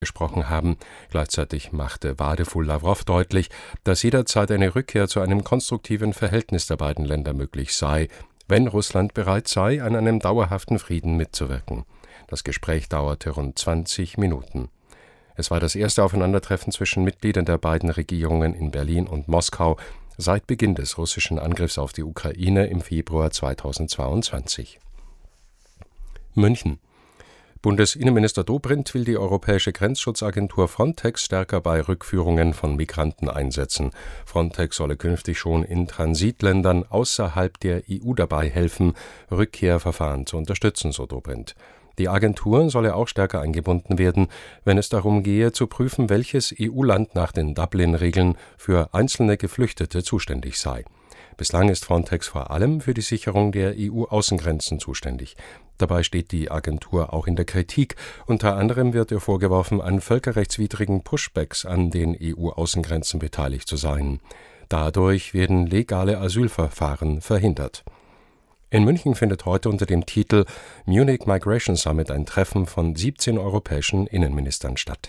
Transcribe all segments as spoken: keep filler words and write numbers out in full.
gesprochen haben. Gleichzeitig machte Vadeful Lavrov deutlich, dass jederzeit eine Rückkehr zu einem konstruktiven Verhältnis der beiden Länder möglich sei, wenn Russland bereit sei, an einem dauerhaften Frieden mitzuwirken. Das Gespräch dauerte rund zwanzig Minuten. Es war das erste Aufeinandertreffen zwischen Mitgliedern der beiden Regierungen in Berlin und Moskau seit Beginn des russischen Angriffs auf die Ukraine im Februar zweitausendzweiundzwanzig. München. Bundesinnenminister Dobrindt will die europäische Grenzschutzagentur Frontex stärker bei Rückführungen von Migranten einsetzen. Frontex solle künftig schon in Transitländern außerhalb der E U dabei helfen, Rückkehrverfahren zu unterstützen, so Dobrindt. Die Agentur solle auch stärker eingebunden werden, wenn es darum gehe, zu prüfen, welches E U-Land nach den Dublin-Regeln für einzelne Geflüchtete zuständig sei. Bislang ist Frontex vor allem für die Sicherung der E U-Außengrenzen zuständig. Dabei steht die Agentur auch in der Kritik. Unter anderem wird ihr vorgeworfen, an völkerrechtswidrigen Pushbacks an den E U-Außengrenzen beteiligt zu sein. Dadurch werden legale Asylverfahren verhindert. In München findet heute unter dem Titel Munich Migration Summit ein Treffen von siebzehn europäischen Innenministern statt.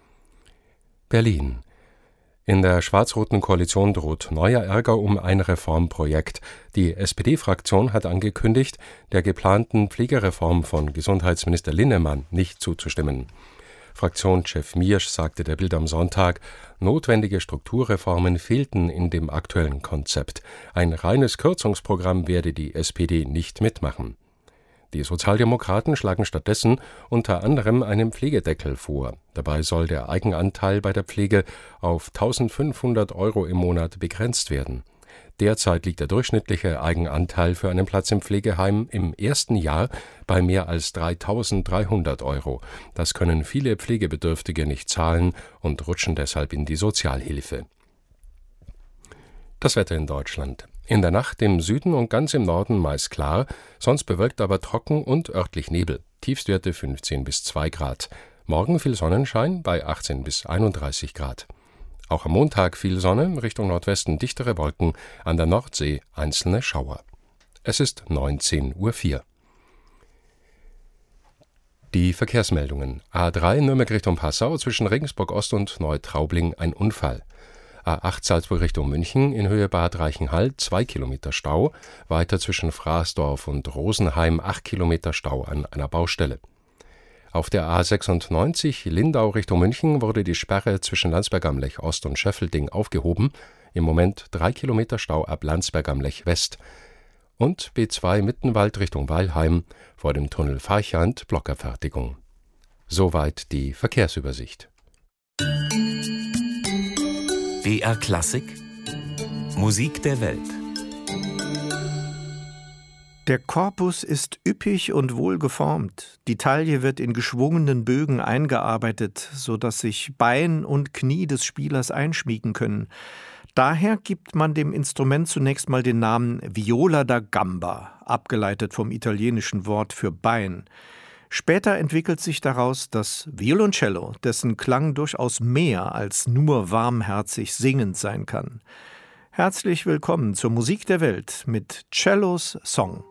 Berlin. In der schwarz-roten Koalition droht neuer Ärger um ein Reformprojekt. Die S P D-Fraktion hat angekündigt, der geplanten Pflegereform von Gesundheitsminister Linnemann nicht zuzustimmen. Fraktionschef Miersch sagte der Bild am Sonntag, notwendige Strukturreformen fehlten in dem aktuellen Konzept. Ein reines Kürzungsprogramm werde die S P D nicht mitmachen. Die Sozialdemokraten schlagen stattdessen unter anderem einen Pflegedeckel vor. Dabei soll der Eigenanteil bei der Pflege auf eintausendfünfhundert Euro im Monat begrenzt werden. Derzeit liegt der durchschnittliche Eigenanteil für einen Platz im Pflegeheim im ersten Jahr bei mehr als dreitausenddreihundert Euro. Das können viele Pflegebedürftige nicht zahlen und rutschen deshalb in die Sozialhilfe. Das Wetter in Deutschland. In der Nacht im Süden und ganz im Norden meist klar, sonst bewölkt, aber trocken und örtlich Nebel. Tiefstwerte fünfzehn bis zwei Grad. Morgen viel Sonnenschein bei achtzehn bis einunddreißig Grad. Auch am Montag viel Sonne, Richtung Nordwesten dichtere Wolken, an der Nordsee einzelne Schauer. Es ist neunzehn Uhr vier. Die Verkehrsmeldungen. A drei Nürnberg Richtung Passau, zwischen Regensburg Ost und Neutraubling ein Unfall. A acht Salzburg Richtung München, in Höhe Bad Reichenhall zwei Kilometer Stau, weiter zwischen Fraßdorf und Rosenheim acht Kilometer Stau an einer Baustelle. Auf der A sechsundneunzig Lindau Richtung München wurde die Sperre zwischen Landsberg am Lech Ost und Schöffelding aufgehoben. Im Moment drei Kilometer Stau ab Landsberg am Lech West. Und B zwei Mittenwald Richtung Weilheim vor dem Tunnel Farchand Blockerfertigung. Soweit die Verkehrsübersicht. B R Klassik Musik der Welt. Der Korpus ist üppig und wohl geformt. Die Taille wird in geschwungenen Bögen eingearbeitet, sodass sich Bein und Knie des Spielers einschmiegen können. Daher gibt man dem Instrument zunächst mal den Namen Viola da Gamba, abgeleitet vom italienischen Wort für Bein. Später entwickelt sich daraus das Violoncello, dessen Klang durchaus mehr als nur warmherzig singend sein kann. Herzlich willkommen zur Musik der Welt mit Cellos Song.